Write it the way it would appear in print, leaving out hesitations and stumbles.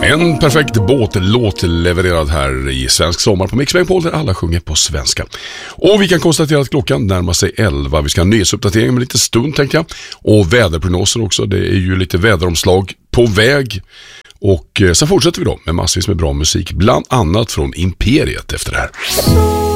En perfekt båtlåt levererad här i Svensk sommar på Mix Megapol där alla sjunger på svenska. Och vi kan konstatera att klockan närmar sig 11. Vi ska ha nyhetsuppdatering med lite stund, tänker jag. Och väderprognoser också. Det är ju lite väderomslag på väg. Och så fortsätter vi då med massvis med bra musik. Bland annat från Imperiet efter det här.